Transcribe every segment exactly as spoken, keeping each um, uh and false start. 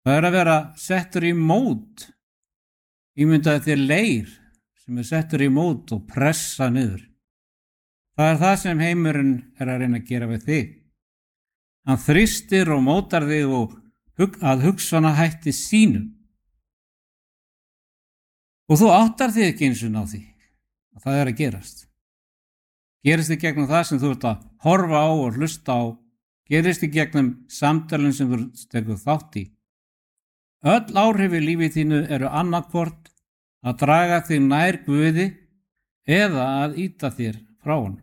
Það er að vera settur í mót, ímyndaði þér leir sem er settur í mót og pressa niður. Það er það sem heimurinn er að reyna að gera við þig. Hann þrýstir og mótar þig og hug, að hugsana hætti sínum. Og þú áttar þig ekki eins og ná því að það er að gerast. Gerist þig gegnum það sem þú ert að horfa á og hlusta á. Gerist þig gegnum samtölun sem þú tekur þátt í. Öll áhrif í lífi þínu eru annarkvort að draga þig nær Guði eða að ýta þér frá honum.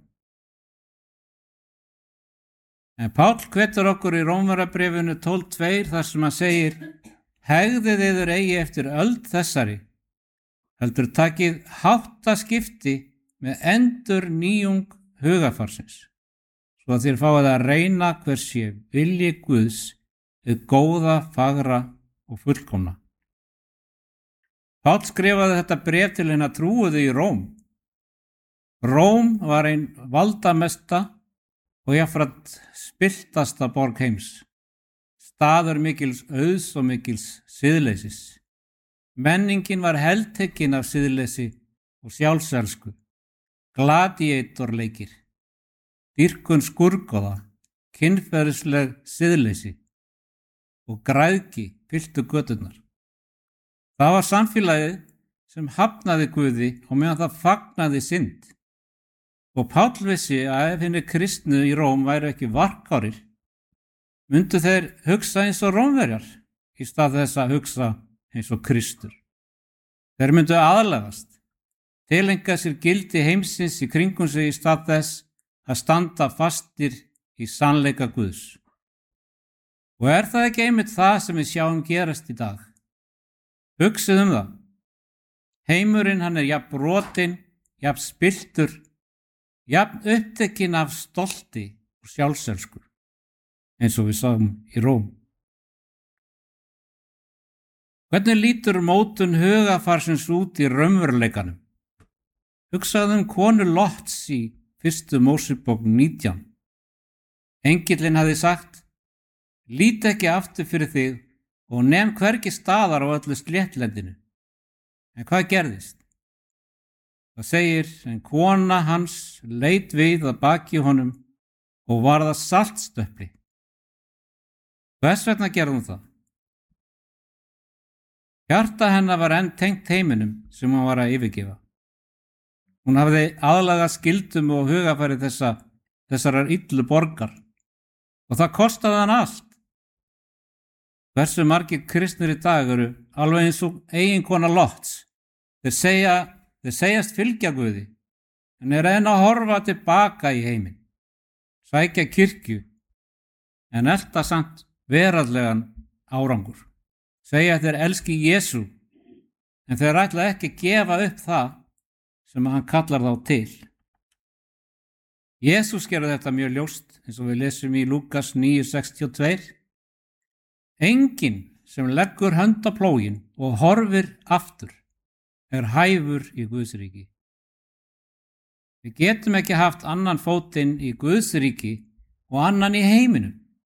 En Páll hvetur okkur í Rómverjabréfinu tólf tvö þar sem hann segir: hegðið yður eigi eftir öld þessari, heldur takið háttaskipti með endur nýjung hugafarsins, svo að þér fáið að reyna hver sé vilji Guðs, hið góða, fagra og fullkomna. Páll skrifaði þetta bréf til hinna trúuðu í Róm. Róm var ein valdamesta og jafnframt spilltasta borg heims, staður mikils auðs og mikils siðleysis. Menningin var heltekin af siðleysi og sjálfselsku, gladiatorleikir, dýrkun skurgoða, kynferðisleg siðleysi og græðgi fylltu göturnar. Það var samfélagið sem hafnaði Guði og meðan það fagnaði synd. Og Páll vissi að ef hinni kristnu í Róm væru ekki varkárir, myndu þeir hugsa eins og Rómverjar í stað þess að hugsa eins og Kristur. Þeir myndu aðlagast, tileinka sér gildi heimsins í kringum sig í stað þess að standa fastir í sannleika Guðs. Og er það ekki einmitt það sem við sjáum gerast í dag? Hugsið um það. Heimurinn hann er jafn brotinn, jafn spilltur, jafn upptekinn af stolti og sjálfselsku, eins og við sáum í Róm. Hvernig lítur mótun hugafarsins út í raunveruleikanum? Hugsaðu um konu Lots í fyrstu Mósebók nítján. Engillinn hafði sagt: lít ekki aftur fyrir þig og nefn hvergi staðar á öllu sléttlendinu. En hvað gerðist? Það segir, en kona hans leit við að baki honum og varð að saltstöpli. Hvers vegna gerði hún það? Hjarta hennar var enn tengt heiminum sem hún var að yfirgefa. Hún hafði aðlagað skyldum og hugafæri þessa, þessarar illu borgar og það kostaði hann allt. Hversu margir kristnir í dag eru alveg eins og eiginkona Lots. Þeir, segja, þeir segjast fylgja Guði, en er enn að horfa tilbaka í heiminn, sækja kirkju, en elta samt veraldlegan árangur. Segja þeir elski Jesú, en þeir ætla ekki að gefa upp það sem hann kallar þá til. Jesús gerði þetta mjög ljóst, eins og við lesum í Lúkas níu sextíu og tvö. Enginn sem leggur hönd á plóginn og horfir aftur er hæfur í Guðsríki. Við getum ekki haft annan fótinn í Guðsríki og annan í heiminum.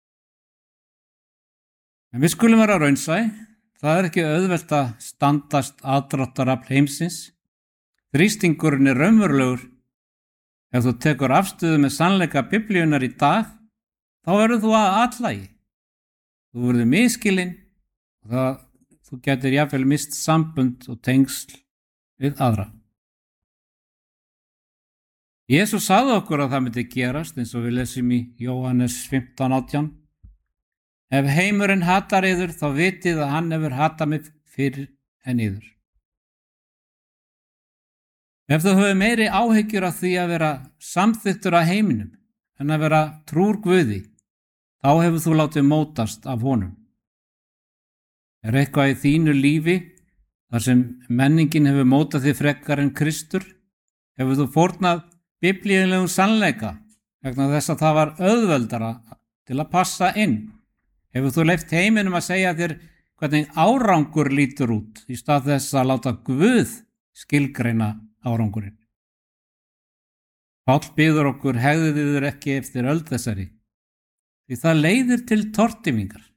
En við skulum vera raunsæ, það er ekki auðvelt að standast aðdráttarafl heimsins. Þrýstingurinn er raunverulegur. Ef þú tekur afstöðu með sannleika Biblíunnar í dag, þá verður þú að atlægi. Þú verður miskilinn og það, þú getur jafnvel mist sambund og tengsl við aðra. Jesús sagði okkur að það myndi gerast, eins og við lesum í Jóhannes fimmtán átján. Ef heimurinn hatar yður, þá vitið að hann hefur hatað mig fyrr en yður. Ef þú hefur meiri áhyggjur af því að vera samþyktur af heiminum en að vera trúr Guði, þá hefur þú látið mótast af honum. Er eitthvað í þínu lífi þar sem menningin hefur mótað þig frekar en Kristur? Hefur þú fórnað biblíulegum sannleika vegna þess að það var auðveldara til að passa inn? Hefur þú leyft heiminum að segja þér hvernig árangur lítur út í stað þess að láta Guð skilgreina árangurinn? Páll biður okkur: hegðið yður ekki eftir öld þessari, því það leiðir til tortímingar.